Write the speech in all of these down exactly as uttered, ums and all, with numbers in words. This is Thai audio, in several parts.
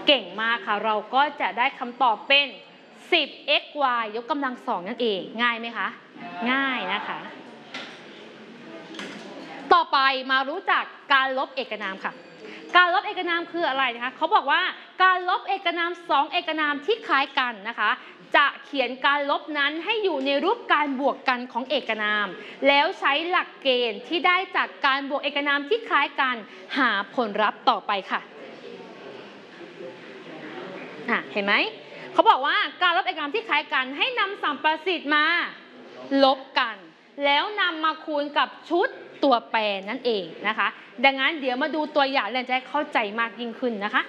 เก่งมากค่ะเราก็จะได้คำตอบเป็น สิบ เอ็กซ์ วาย ยกกำลังสองนั่นเองง่ายไหมคะง่ายนะคะต่อไปมารู้จักการลบเอกนามค่ะการลบเอกนามคืออะไรนะคะเขาบอกว่าการลบเอกนามสองเอกนามที่คล้ายกันนะคะจะเขียนการลบนั้นให้อยู่ในรูปการบวกกันของเอกนามแล้วใช้หลักเกณฑ์ที่ได้จากการบวกเอกนามที่คล้ายกันหาผลลัพธ์ต่อไปค่ะอ่ะเห็นไหมเขาบอกว่าการลบเอกนามที่คล้ายกันให้นำสัมประสิทธิ์มาลบกันแล้วนำมาคูณกับชุดตัวแปรนั่นเองนะคะดังนั้นเดี๋ยวมาดูตัวอย่างแล้วจะเข้าใจมากยิ่งขึ้นนะคะ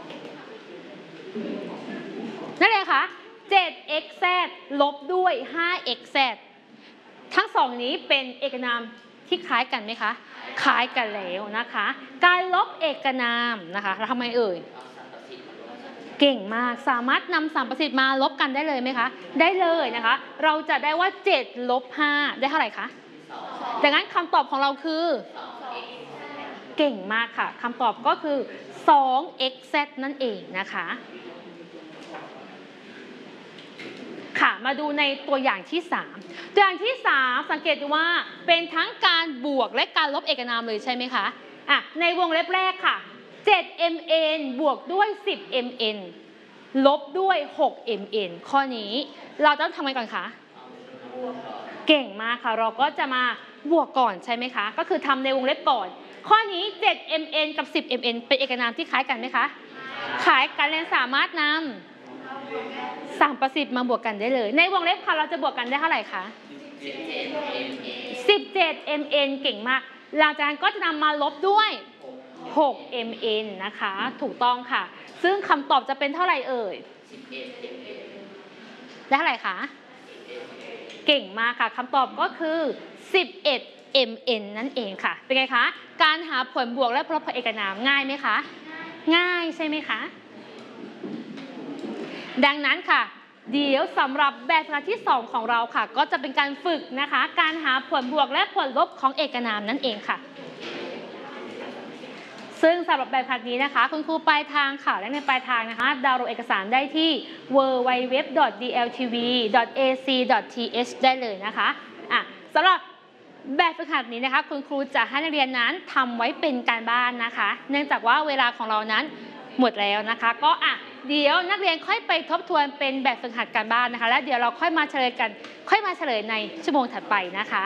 นั่นเลยค่ะ เจ็ด เอ็กซ์ แซด ลบด้วย ห้า เอ็กซ์ แซด ทั้งสองนี้เป็นเอกนามที่คล้ายกันไหมคะคล้ายกันแล้วนะคะการลบเอกนามนะคะแล้วทำไมเอ่ยเก่งมากสามารถนำสัมประสิทธิ์มาลบกันได้เลยไหมคะได้เลยนะคะเราจะได้ว่าเจ็ดลบห้าได้เท่าไหร่คะดังนั้นคำตอบของเราคือเก่งมากค่ะคำตอบก็คือ สอง เอ็กซ์ แซด นั่นเองนะคะค่ะมาดูในตัวอย่างที่สามตัวอย่างที่สามสังเกตดูว่าเป็นทั้งการบวกและการลบเอกนามเลยใช่ไหมคะอ่ะในวงเล็บแรกค่ะ เจ็ด เอ็ม เอ็น บวกด้วย สิบ เอ็ม เอ็น ลบด้วย หก เอ็ม เอ็น ข้อนี้เราต้องทำไงก่อนคะเก่งมากค่ะเราก็จะมาบวกก่อนใช่ไหมคะก็คือทำในวงเล็บก่อนข้อนี้ เจ็ด เอ็ม เอ็น กับ สิบ เอ็ม เอ็น เป็นเอกนามที่คล้ายกันไหมคะคล้ายกันและสามารถนำสัมประสิทธิ์มาบวกกันได้เลยในวงเล็บค่ะเราจะบวกกันได้เท่าไหร่คะสิบเจ็ด เอ็ม เอ็น เก่งมากหลังจากนั้นก็จะนำมาลบด้วย หก เอ็ม เอ็น นะคะถูกต้องค่ะซึ่งคำตอบจะเป็นเท่าไหร่เอ่ยได้เท่าไหร่คะเก่งมากค่ะคำตอบก็คือ สิบเอ็ด เอ็ม เอ็น นั่นเองค่ะเป็นไงคะการหาผลบวกและลบเอกนามง่ายไหมคะง่ายใช่ไหมคะดังนั้นค่ะเดี๋ยวสำหรับแบบฝึกหัดที่สองของเราค่ะก็จะเป็นการฝึกนะคะการหาผลบวกและผลลบของเอกนามนั่นเองค่ะซึ่งสำหรับแบบฝึกหัดนี้นะคะคุณครูปลายทางค่ะและในปลายทางนะคะดาวน์โหลดเอกสารได้ที่ ดับเบิลยู ดับเบิลยู ดับเบิลยู ดอท ดี แอล ที วี ดอท เอ ซี ดอท ที เอช ได้เลยนะคะอ่ะสำหรับแบบฝึกหัดนี้นะคะคุณครูจะให้นักเรียนนั้นทำไว้เป็นการบ้านนะคะเนื่องจากว่าเวลาของเรานั้นหมดแล้วนะคะก็อ่ะเดี๋ยวนักเรียนค่อยไปทบทวนเป็นแบบฝึกหัดการบ้านนะคะแล้วเดี๋ยวเราค่อยมาเฉลยกันค่อยมาเฉลยในชั่วโมงถัดไปนะคะ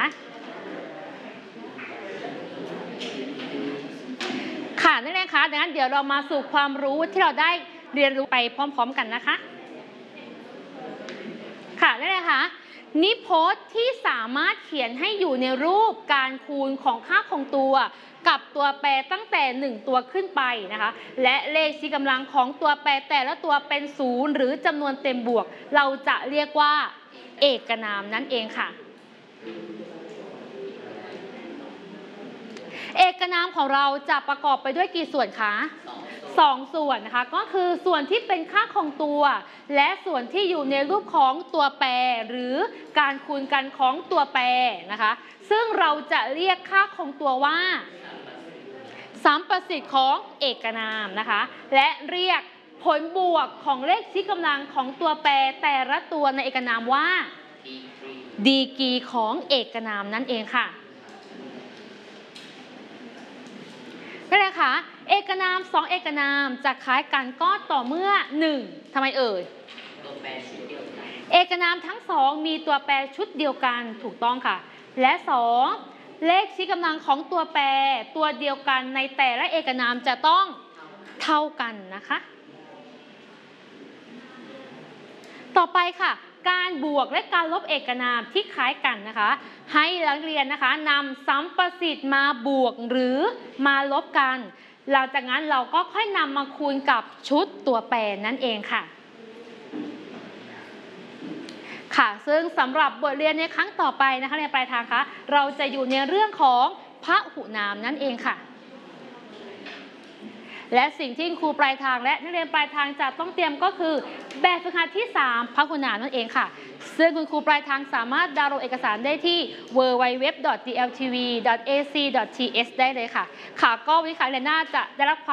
ค่ะนักเรียนคะดังนั้นเดี๋ยวเรามาสู่ความรู้ที่เราได้เรียนรู้ไปพร้อมๆกันนะคะค่ะนักเรียนคะนิพจน์ที่สามารถเขียนให้อยู่ในรูปการคูณของค่าคงตัวกับตัวแปรตั้งแต่หนึ่งตัวขึ้นไปนะคะและเลขชี้กำลังของตัวแปรแต่ละตัวเป็นศูนย์หรือจำนวนเต็มบวกเราจะเรียกว่าเอกนามนั่นเองค่ะเอกนามของเราจะประกอบไปด้วยกี่ส่วนคะสองส่วนนะคะก็คือส่วนที่เป็นค่าคงตัวและส่วนที่อยู่ในรูปของตัวแปรหรือการคูณกันของตัวแปรนะคะซึ่งเราจะเรียกค่าคงตัวว่าสัมประสิทธิ์ของเอกนามนะคะและเรียกผลบวกของเลขชี้กำลังของตัวแปรแต่ละตัวในเอกนามว่าดีกรีของเอกนามนั่นเองค่ะนั่นแหละค่ะเอกนามสองเอกนามจะคล้ายกันก็ต่อเมื่อหนึ่งทำไมเอ่ยตัวแปรชุดเดียวกันเอกนามทั้งสองมีตัวแปรชุดเดียวกันถูกต้องค่ะและสองเลขชี้กำลังของตัวแปรตัวเดียวกันในแต่ละเอกนามจะต้องเท่ากันนะคะต่อไปค่ะการบวกและการลบเอกนามที่คล้ายกันนะคะให้นักเรียนนะคะนำสัมประสิทธิ์มาบวกหรือมาลบกันหลังจากนั้นเราก็ค่อยนำมาคูณกับชุดตัวแปรนั่นเองค่ะค่ะซึ่งสำหรับบทเรียนในครั้งต่อไปนะคะในปลายทางคะเราจะอยู่ในเรื่องของพหุนามนั่นเองค่ะและสิ่งที่ครูปลายทางและนักเรียนปลายทางจะต้องเตรียมก็คือแบบฝึกหัดที่สามพหุนามนั่นเองค่ะซึ่งคุณครูปลายทางสามารถดาวน์โหลดเอกสารได้ที่ ดับเบิลยู ดับเบิลยู ดับเบิลยู ดอท ดี แอล ที วี ดอท เอ ซี ดอท ที เอช ได้เลยค่ะค่ะก็วิชาเรียนหน้าจะได้รับความ